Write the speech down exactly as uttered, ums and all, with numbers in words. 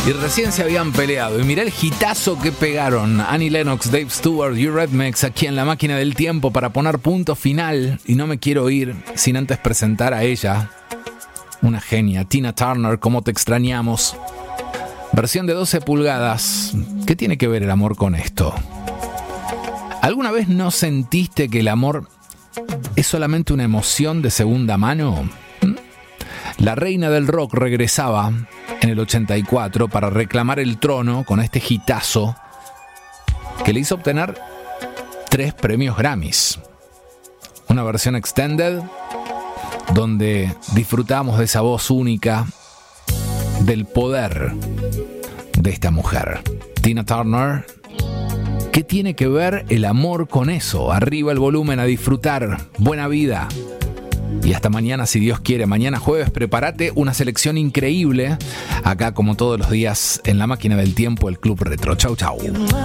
Y recién se habían peleado. Y mirá el hitazo que pegaron Annie Lennox, Dave Stewart y Eurythmics aquí en La Máquina del Tiempo para poner punto final. Y no me quiero ir sin antes presentar a ella, una genia, Tina Turner, ¿cómo te extrañamos? Versión de doce pulgadas. ¿Qué tiene que ver el amor con esto? ¿Alguna vez no sentiste que el amor es solamente una emoción de segunda mano? La reina del rock regresaba en el ochenta y cuatro para reclamar el trono con este hitazo que le hizo obtener tres premios Grammys. Una versión extended donde disfrutamos de esa voz única, del poder de esta mujer. Tina Turner. ¿Qué tiene que ver el amor con eso? Arriba el volumen, a disfrutar. Buena vida. Y hasta mañana, si Dios quiere. Mañana jueves, prepárate una selección increíble. Acá, como todos los días, en La Máquina del Tiempo, el Club Retro. Chau, chau.